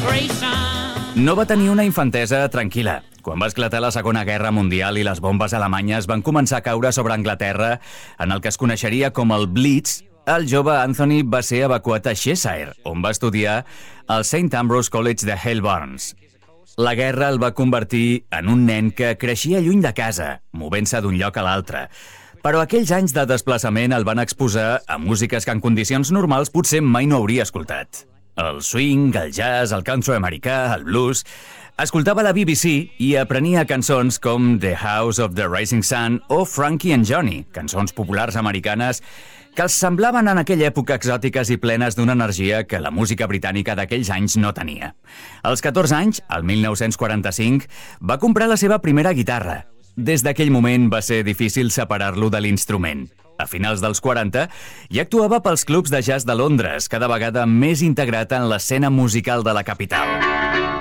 No va tenir una infantesa tranquil·la. Quan va esclatar la Segona Guerra Mundial i les bombes alemanyes van començar a caure sobre Anglaterra en el que es coneixeria com el Blitz, el jove Anthony va ser evacuat a Cheshire, on va estudiar al St. Ambrose College de Halebarns. La guerra el va convertir en un nen que creixia lluny de casa, movent-se d'un lloc a l'altre. Però aquells anys de desplaçament el van exposar a músiques que en condicions normals potser mai no hauria escoltat. El swing, el jazz, el country americà, el blues... Escoltava la BBC i aprenia cançons com The House of the Rising Sun o Frankie and Johnny, cançons populars americanes que els semblaven en aquella època exòtiques i plenes d'una energia que la música britànica d'aquells anys no tenia. Als 14 anys, el 1945, va comprar la seva primera guitarra. Des d'aquell moment va ser difícil separar-lo de l'instrument. A finals dels 40, ja actuava pels clubs de jazz de Londres, cada vegada més integrat en l'escena musical de la capital.